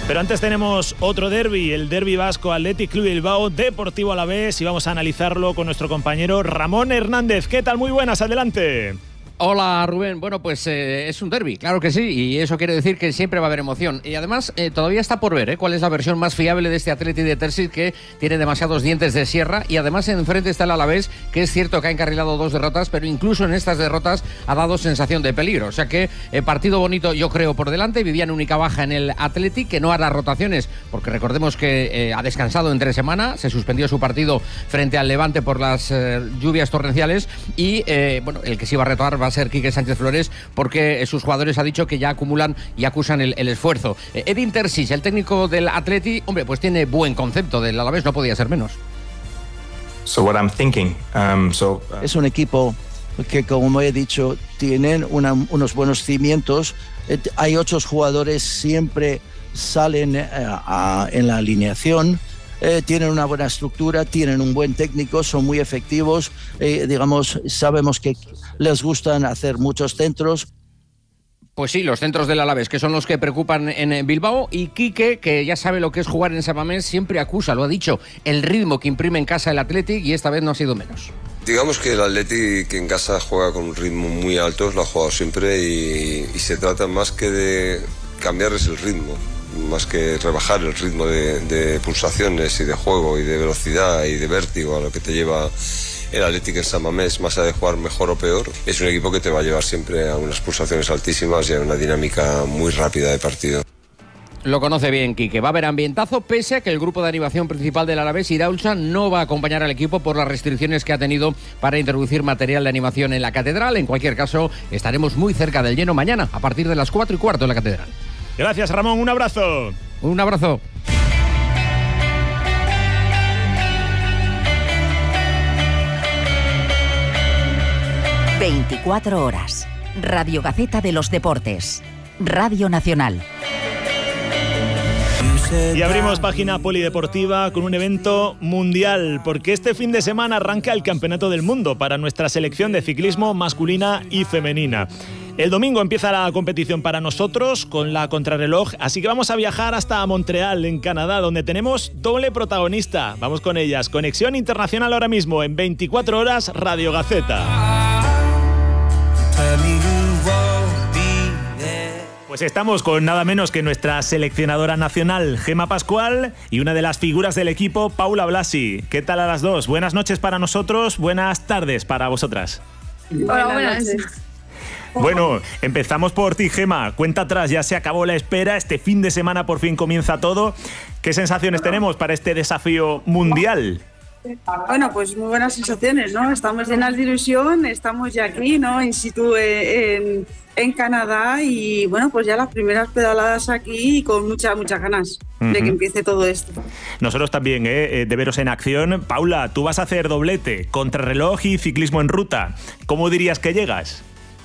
Pero antes tenemos otro derbi, el derbi vasco, Athletic Club Bilbao, Deportivo Alavés, y vamos a analizarlo con nuestro compañero Ramón Hernández. ¿Qué tal? Muy buenas, adelante. Hola Rubén, bueno pues es un derbi, claro que sí, y eso quiere decir que siempre va a haber emoción. Y además todavía está por ver cuál es la versión más fiable de este Athletic de Terzic, que tiene demasiados dientes de sierra, y además enfrente está el Alavés, que es cierto que ha encarrilado 2 derrotas, pero incluso en estas derrotas ha dado sensación de peligro. O sea que partido bonito yo creo por delante. Vivian única baja en el Athletic, que no hará rotaciones, porque recordemos que ha descansado entre semana, se suspendió su partido frente al Levante por las lluvias torrenciales, y bueno, el que sí va a retomar va a ser Quique Sánchez Flores, porque sus jugadores ha dicho que ya acumulan y acusan el esfuerzo. Edin Terzic, el técnico del Atleti, hombre, pues tiene buen concepto del Alavés, no podía ser menos. Es un equipo que, como he dicho, tienen unos buenos cimientos. Hay 8 jugadores, siempre salen en la alineación. Tienen una buena estructura, tienen un buen técnico, son muy efectivos, digamos, sabemos que les gustan hacer muchos centros. Pues sí, los centros del Alavés, que son los que preocupan en Bilbao, y Quique, que ya sabe lo que es jugar en San Mamés, siempre acusa, lo ha dicho, el ritmo que imprime en casa el Athletic, y esta vez no ha sido menos. Digamos que el Athletic en casa juega con un ritmo muy alto, lo ha jugado siempre, y se trata más que de cambiarles el ritmo, más que rebajar el ritmo de pulsaciones y de juego y de velocidad y de vértigo a lo que te lleva el Athletic en San Mamés, más allá de jugar mejor o peor. Es un equipo que te va a llevar siempre a unas pulsaciones altísimas y a una dinámica muy rápida de partido. Lo conoce bien Quique. Va a haber ambientazo, pese a que el grupo de animación principal del Alavés, Iraultza, no va a acompañar al equipo por las restricciones que ha tenido para introducir material de animación en la catedral. En cualquier caso, estaremos muy cerca del lleno mañana, a partir de las 4:15 en la catedral. Gracias, Ramón, un abrazo. Un abrazo. ...24 horas... Radio Gaceta de los Deportes... Radio Nacional. Y abrimos página polideportiva con un evento mundial, porque este fin de semana arranca el Campeonato del Mundo para nuestra selección de ciclismo masculina y femenina. El domingo empieza la competición para nosotros con la contrarreloj, así que vamos a viajar hasta Montreal, en Canadá, donde tenemos doble protagonista. Vamos con ellas. Conexión internacional ahora mismo en 24 horas Radio Gaceta. Pues estamos con nada menos que nuestra seleccionadora nacional, Gemma Pascual, y una de las figuras del equipo, Paula Blasi. ¿Qué tal a las dos? Buenas noches para nosotros, buenas tardes para vosotras. Hola, buenas. Bueno, empezamos por ti, Gemma. Cuenta atrás, ya se acabó la espera, este fin de semana por fin comienza todo. ¿Qué sensaciones tenemos para este desafío mundial? Bueno, pues muy buenas sensaciones, ¿no? Estamos llenas de ilusión, estamos ya aquí, ¿no? In situ en Canadá, y bueno, pues ya las primeras pedaladas aquí, y con muchas ganas de que empiece todo esto. Nosotros también, de veros en acción. Paula, tú vas a hacer doblete, contrarreloj y ciclismo en ruta. ¿Cómo dirías que llegas?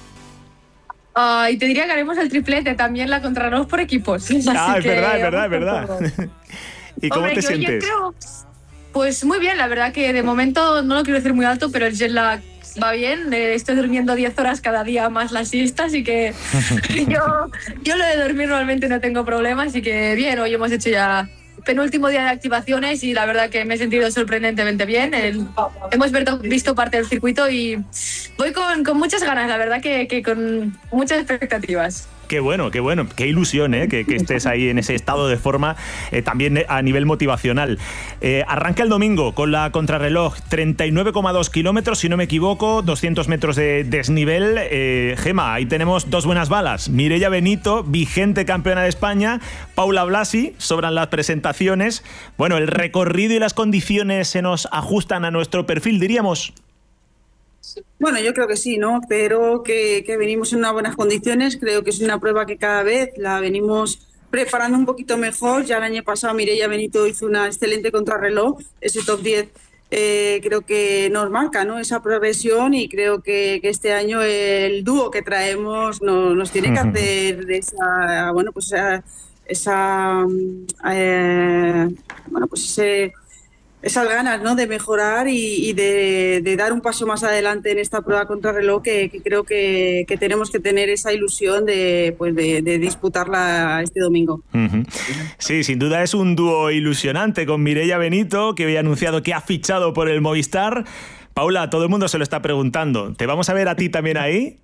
Y te diría que haremos el triplete, también la contrarreloj por equipos. Es verdad. ¿Y cómo te sientes? Yo creo, pues muy bien, la verdad que de momento no lo quiero decir muy alto, pero el jet lag va bien. Estoy durmiendo 10 horas cada día más la siesta, así que yo lo de dormir normalmente no tengo problema, así que bien. Hoy hemos hecho ya penúltimo día de activaciones y la verdad que me he sentido sorprendentemente bien. Hemos visto parte del circuito y voy con muchas ganas, la verdad que con muchas expectativas. Qué bueno, qué ilusión, que estés ahí en ese estado de forma, también a nivel motivacional. Arranca el domingo con la contrarreloj, 39,2 kilómetros, si no me equivoco, 200 metros de desnivel. Gemma, ahí tenemos dos buenas balas. Mireia Benito, vigente campeona de España, Paula Blasi, sobran las presentaciones. Bueno, el recorrido y las condiciones se nos ajustan a nuestro perfil, diríamos. Bueno, yo creo que sí, ¿no? Pero que venimos en unas buenas condiciones. Creo que es una prueba que cada vez la venimos preparando un poquito mejor. Ya el año pasado Mireia Benito hizo una excelente contrarreloj. Ese top 10 creo que nos marca, ¿no? Esa progresión, y creo que este año el dúo que traemos nos tiene que hacer esa, bueno, pues ese esas ganas, ¿no?, de mejorar y de dar un paso más adelante en esta prueba contrarreloj que creo que tenemos que tener esa ilusión de disputarla este domingo. Sí, sin duda es un dúo ilusionante con Mireia Benito, que hoy ha anunciado que ha fichado por el Movistar. Paula, todo el mundo se lo está preguntando. ¿Te vamos a ver a ti también ahí?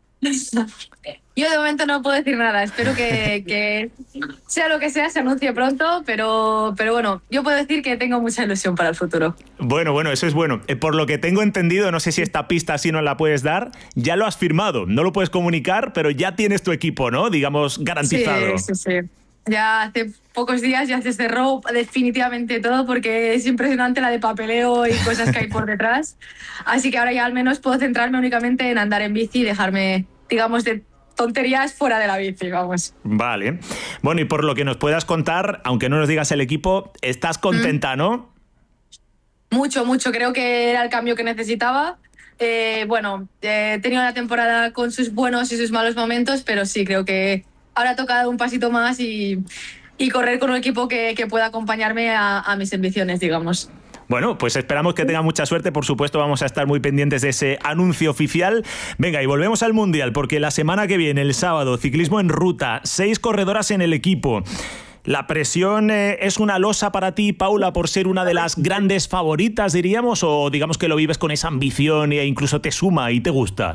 Yo de momento no puedo decir nada. Espero que sea lo que sea, se anuncie pronto, pero bueno, yo puedo decir que tengo mucha ilusión para el futuro. Bueno, eso es bueno. Por lo que tengo entendido, no sé si esta pista sí nos la puedes dar, ya lo has firmado, no lo puedes comunicar, pero ya tienes tu equipo, ¿no? Digamos, garantizado. Sí. Ya hace pocos días ya se cerró definitivamente todo porque es impresionante la de papeleo y cosas que hay por detrás. Así que ahora ya al menos puedo centrarme únicamente en andar en bici y dejarme, digamos, de tonterías fuera de la bici, vamos. Vale. Bueno, y por lo que nos puedas contar, aunque no nos digas el equipo, estás contenta, ¿no? Mucho. Creo que era el cambio que necesitaba. He tenido la temporada con sus buenos y sus malos momentos, pero sí, creo que ahora toca dar un pasito más y correr con un equipo que pueda acompañarme a mis ambiciones, digamos. Bueno, pues esperamos que tenga mucha suerte. Por supuesto, vamos a estar muy pendientes de ese anuncio oficial. Venga, y volvemos al Mundial, porque la semana que viene, el sábado, ciclismo en ruta, 6 corredoras en el equipo. ¿La presión es una losa para ti, Paula, por ser una de las grandes favoritas, diríamos? ¿O digamos que lo vives con esa ambición e incluso te suma y te gusta?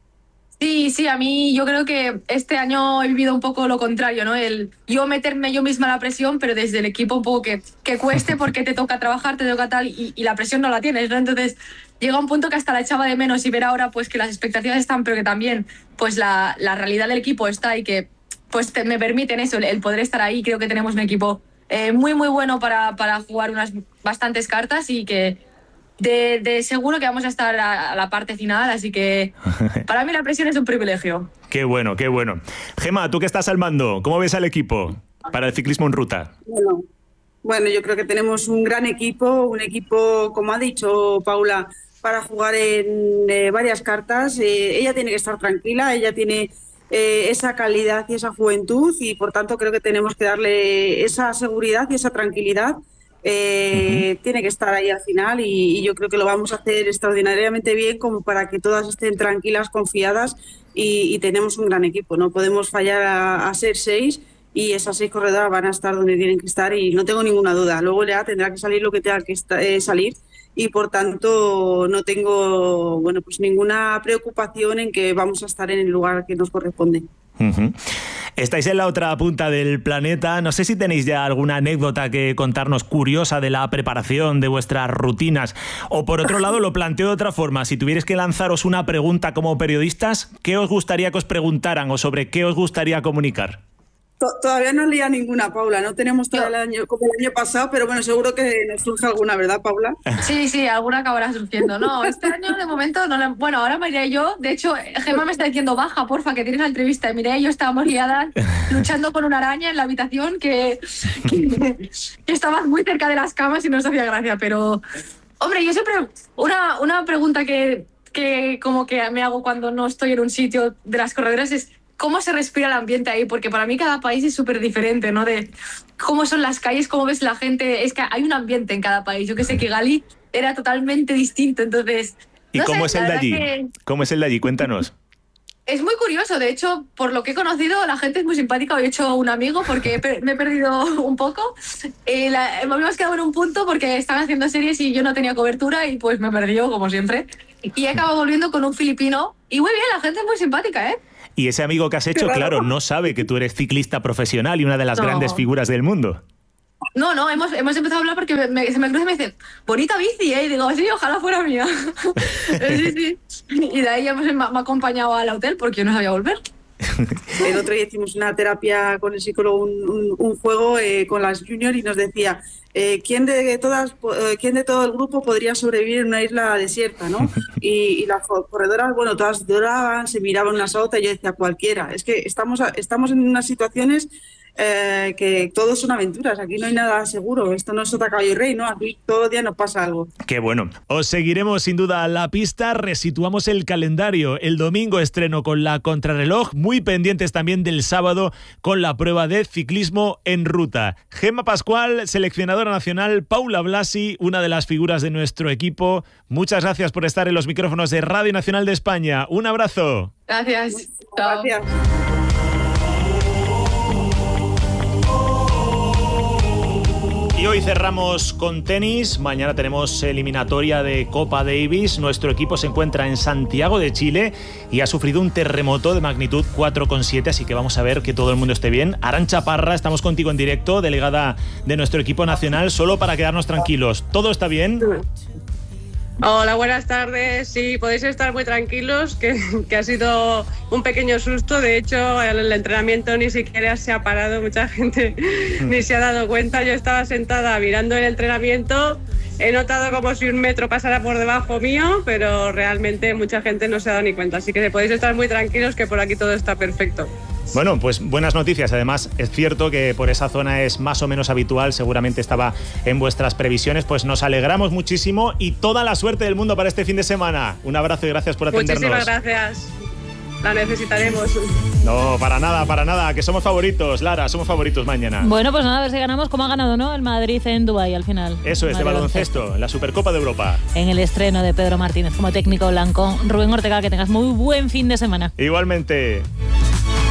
Sí, a mí yo creo que este año he vivido un poco lo contrario, ¿no? El yo meterme yo misma la presión, pero desde el equipo un poco que cueste porque te toca trabajar, te toca tal, y la presión no la tienes, ¿no? Entonces llega un punto que hasta la echaba de menos y ver ahora pues que las expectativas están, pero que también pues la realidad del equipo está y que pues me permiten eso, el poder estar ahí. Creo que tenemos un equipo muy bueno para jugar unas bastantes cartas y que de seguro que vamos a estar a la parte final, así que para mí la presión es un privilegio. Qué bueno. Gemma, tú que estás al mando, ¿cómo ves al equipo para el ciclismo en ruta? Bueno, yo creo que tenemos un gran equipo, un equipo, como ha dicho Paula, para jugar en varias cartas. Ella tiene que estar tranquila, ella tiene esa calidad y esa juventud y por tanto creo que tenemos que darle esa seguridad y esa tranquilidad. Tiene que estar ahí al final y yo creo que lo vamos a hacer extraordinariamente bien como para que todas estén tranquilas, confiadas y tenemos un gran equipo. No podemos fallar a ser 6 y esas 6 corredoras van a estar donde tienen que estar y no tengo ninguna duda. Luego ya tendrá que salir lo que tenga que salir y por tanto no tengo ninguna preocupación en que vamos a estar en el lugar que nos corresponde. Estáis en la otra punta del planeta. No sé si tenéis ya alguna anécdota que contarnos curiosa de la preparación de vuestras rutinas. O por otro lado, lo planteo de otra forma. Si tuvierais que lanzaros una pregunta como periodistas, ¿qué os gustaría que os preguntaran o sobre qué os gustaría comunicar? Todavía no leía ninguna, Paula. No tenemos todo el año como el año pasado, pero bueno, seguro que nos surge alguna, ¿verdad, Paula? Sí, alguna acabará surgiendo. No, este año de momento no. Bueno, ahora Mireia y yo, de hecho, Gemma me está diciendo, baja, porfa, que tienes la entrevista. Y Mireia y yo estábamos liadas luchando con una araña en la habitación que estaba muy cerca de las camas y nos hacía gracia. Pero, hombre, yo siempre... Una pregunta que como que me hago cuando no estoy en un sitio de las corredoras es ¿cómo se respira el ambiente ahí? Porque para mí cada país es súper diferente, ¿no? De cómo son las calles, cómo ves la gente. Es que hay un ambiente en cada país. Yo que sé que Gali era totalmente distinto, entonces... ¿Y cómo es el de allí? ¿Cómo es el de allí? Cuéntanos. Es muy curioso. De hecho, por lo que he conocido, la gente es muy simpática. Hoy he hecho un amigo porque me he perdido un poco. Habíamos quedado en un punto porque estaban haciendo series y yo no tenía cobertura y pues me perdió, como siempre. Y he acabado volviendo con un filipino. Y muy bien, la gente es muy simpática, ¿eh? Y ese amigo que has hecho, claro, no sabe que tú eres ciclista profesional y una de las grandes figuras del mundo. No, hemos empezado a hablar porque se me cruza y me dice, bonita bici, ¿eh? Y digo, sí, ojalá fuera mía. Sí. Y de ahí me ha acompañado al hotel porque yo no sabía volver. El otro día hicimos una terapia con el psicólogo, un juego con las junior y nos decía ¿quién de todo el grupo podría sobrevivir en una isla desierta, ¿no? Y las corredoras, bueno, todas lloraban, se miraban unas a otras y yo decía cualquiera. Es que estamos en unas situaciones que todo son aventuras, aquí no hay nada seguro, esto no es otra caballo y rey, ¿no? Aquí todos los días nos pasa algo. Qué bueno. Os seguiremos sin duda a la pista, resituamos el calendario. El domingo estreno con la contrarreloj, muy pendientes también del sábado con la prueba de ciclismo en ruta. Gemma Pascual, seleccionadora nacional, Paula Blasi, una de las figuras de nuestro equipo. Muchas gracias por estar en los micrófonos de Radio Nacional de España. Un abrazo. Gracias. Chao. Gracias. Y hoy cerramos con tenis, mañana tenemos eliminatoria de Copa Davis, nuestro equipo se encuentra en Santiago de Chile y ha sufrido un terremoto de magnitud 4,7, así que vamos a ver que todo el mundo esté bien. Arantxa Parra, estamos contigo en directo, delegada de nuestro equipo nacional, solo para quedarnos tranquilos. ¿Todo está bien? Hola, buenas tardes. Sí, podéis estar muy tranquilos, que ha sido un pequeño susto. De hecho, el entrenamiento ni siquiera se ha parado. Mucha gente ni se ha dado cuenta. Yo estaba sentada mirando el entrenamiento. He notado como si un metro pasara por debajo mío, pero realmente mucha gente no se ha dado ni cuenta. Así que podéis estar muy tranquilos, que por aquí todo está perfecto. Bueno, pues buenas noticias. Además, es cierto que por esa zona es más o menos habitual, seguramente estaba en vuestras previsiones, pues nos alegramos muchísimo y toda la suerte del mundo para este fin de semana. Un abrazo y gracias por atendernos. Muchísimas gracias. La necesitaremos. No, para nada, que somos favoritos, Lara, somos favoritos mañana. Bueno, pues nada, a ver si ganamos como ha ganado, ¿no? El Madrid en Dubái al final. Eso es, de baloncesto, en la Supercopa de Europa. En el estreno de Pedro Martínez como técnico blanco. Rubén Ortega, que tengas muy buen fin de semana. Igualmente.